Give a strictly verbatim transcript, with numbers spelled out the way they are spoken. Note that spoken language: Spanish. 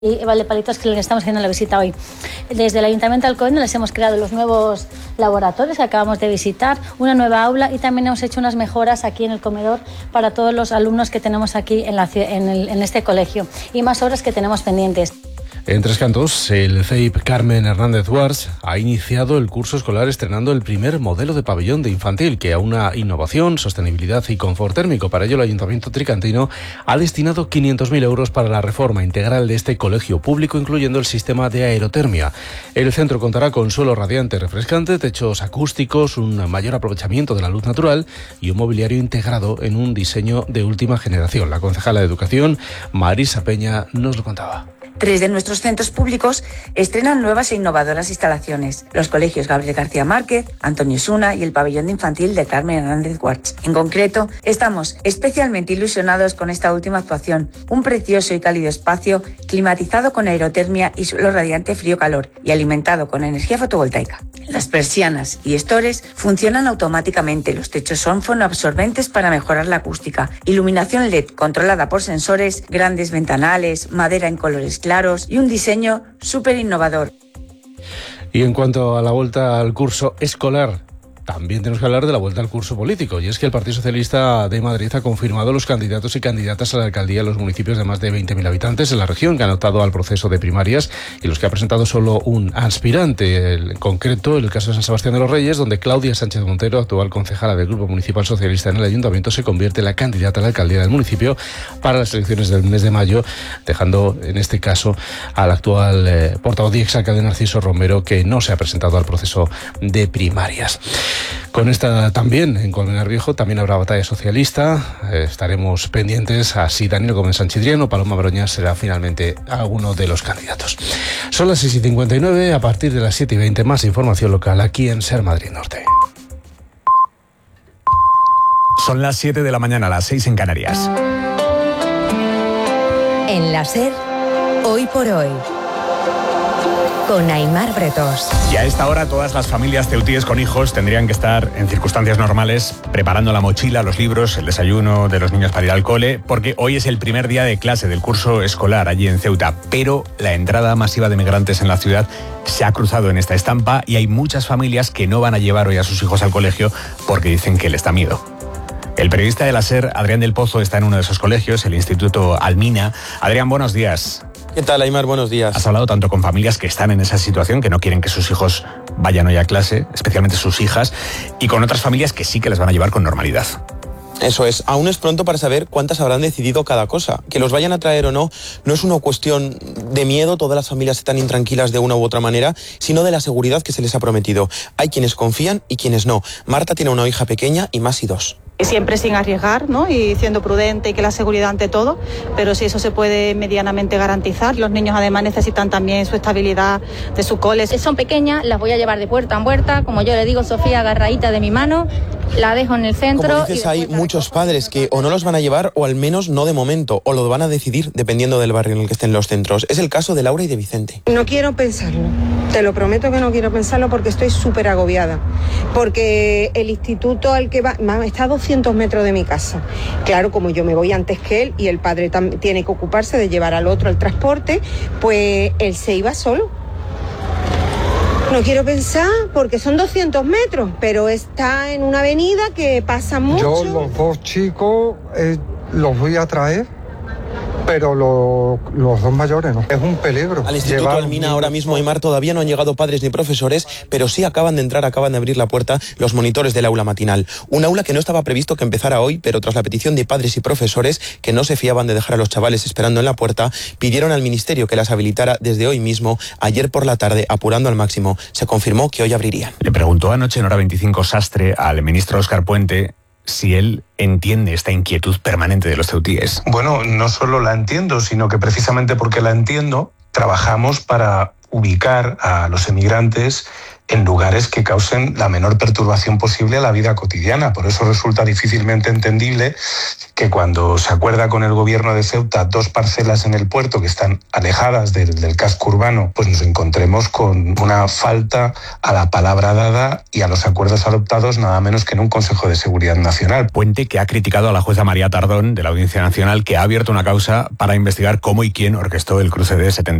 Y Valdepalitos, que le estamos haciendo la visita hoy. Desde el Ayuntamiento de Alcobendas les hemos creado los nuevos laboratorios que acabamos de visitar, una nueva aula y también hemos hecho unas mejoras aquí en el comedor para todos los alumnos que tenemos aquí en, la, en, el, en este colegio y más obras que tenemos pendientes. En Tres Cantos, el C E I P Carmen Hernández Guars ha iniciado el curso escolar estrenando el primer modelo de pabellón de infantil que aúna innovación, sostenibilidad y confort térmico. Para ello, el Ayuntamiento tricantino ha destinado quinientos mil euros para la reforma integral de este colegio público, incluyendo el sistema de aerotermia. El centro contará con suelo radiante refrescante, techos acústicos, un mayor aprovechamiento de la luz natural y un mobiliario integrado en un diseño de última generación. La concejala de Educación, Marisa Peña, nos lo contaba. Tres de nuestros centros públicos estrenan nuevas e innovadoras instalaciones. Los colegios Gabriel García Márquez, Antonio Osuna y el pabellón de infantil de Carmen Hernández Guars. En concreto, estamos especialmente ilusionados con esta última actuación. Un precioso y cálido espacio climatizado con aerotermia y suelo radiante frío-calor y alimentado con energía fotovoltaica. Las persianas y estores funcionan automáticamente. Los techos son fonoabsorbentes para mejorar la acústica. Iluminación L E D controlada por sensores, grandes ventanales, madera en colores claros y un diseño súper innovador. Y en cuanto a la vuelta al curso escolar, también tenemos que hablar de la vuelta al curso político, y es que el Partido Socialista de Madrid ha confirmado los candidatos y candidatas a la alcaldía en los municipios de más de veinte mil habitantes en la región que han optado al proceso de primarias y los que ha presentado solo un aspirante, en concreto en el caso de San Sebastián de los Reyes, donde Claudia Sánchez Montero, actual concejala del Grupo Municipal Socialista en el Ayuntamiento, se convierte en la candidata a la alcaldía del municipio para las elecciones del mes de mayo, dejando en este caso al actual eh, portavoz y exalcalde Narciso Romero, que no se ha presentado al proceso de primarias. Con esta también, en Colmenar Viejo, también habrá batalla socialista. Eh, estaremos pendientes a si Daniel Gómez Sanchidrián o Paloma Broña será finalmente alguno de los candidatos. Son las seis y cincuenta y nueve, a partir de las siete y veinte, más información local aquí en SER Madrid Norte. Son las siete de la mañana, las seis en Canarias. En la SER, hoy por hoy, con Aimar Bretos. Y a esta hora todas las familias ceutíes con hijos tendrían que estar en circunstancias normales preparando la mochila, los libros, el desayuno de los niños para ir al cole, porque hoy es el primer día de clase del curso escolar allí en Ceuta, pero la entrada masiva de migrantes en la ciudad se ha cruzado en esta estampa y hay muchas familias que no van a llevar hoy a sus hijos al colegio porque dicen que les da miedo. El periodista de la SER, Adrián del Pozo, está en uno de esos colegios, el Instituto Almina. Adrián, buenos días. ¿Qué tal, Aimar? Buenos días. Has hablado tanto con familias que están en esa situación, que no quieren que sus hijos vayan hoy a clase, especialmente sus hijas, y con otras familias que sí que les van a llevar con normalidad. Eso es, aún es pronto para saber cuántas habrán decidido cada cosa. Que los vayan a traer o no, no es una cuestión de miedo, todas las familias están intranquilas de una u otra manera, sino de la seguridad que se les ha prometido. Hay quienes confían y quienes no. Marta tiene una hija pequeña y más y dos. Siempre sin arriesgar, ¿no? Y siendo prudente y que la seguridad ante todo, pero si eso se puede medianamente garantizar. Los niños además necesitan también su estabilidad de su cole. Son pequeñas, las voy a llevar de puerta en puerta, como yo le digo, Sofía, agarradita de mi mano, la dejo en el centro. Como dices, hay muchos padres que o no los van a llevar o al menos no de momento, o lo van a decidir dependiendo del barrio en el que estén los centros. Es el caso de Laura y de Vicente. No quiero pensarlo, te lo prometo que no quiero pensarlo porque estoy súper agobiada, porque el instituto al que va está a doscientos metros de mi casa. Claro, como yo me voy antes que él y el padre tam- tiene que ocuparse de llevar al otro al transporte, pues él se iba solo. No quiero pensar porque son doscientos metros, pero está en una avenida que pasa mucho. Yo los dos chicos eh, los voy a traer, pero lo, los dos mayores no. Es un peligro. Al Instituto Almina ahora mismo, Aimar, todavía no han llegado padres ni profesores, pero sí acaban de entrar, acaban de abrir la puerta los monitores del aula matinal. Un aula que no estaba previsto que empezara hoy, pero tras la petición de padres y profesores que no se fiaban de dejar a los chavales esperando en la puerta, pidieron al ministerio que las habilitara desde hoy mismo. Ayer por la tarde, apurando al máximo, se confirmó que hoy abrirían. Le preguntó anoche en Hora veinticinco Sastre al ministro Óscar Puente si él entiende esta inquietud permanente de los ceutíes. Bueno, no solo la entiendo, sino que precisamente porque la entiendo, trabajamos para ubicar a los emigrantes en lugares que causen la menor perturbación posible a la vida cotidiana. Por eso resulta difícilmente entendible que cuando se acuerda con el gobierno de Ceuta dos parcelas en el puerto que están alejadas del, del casco urbano, pues nos encontremos con una falta a la palabra dada y a los acuerdos adoptados nada menos que en un Consejo de Seguridad Nacional. Puente que ha criticado a la jueza María Tardón de la Audiencia Nacional, que ha abierto una causa para investigar cómo y quién orquestó el cruce de setenta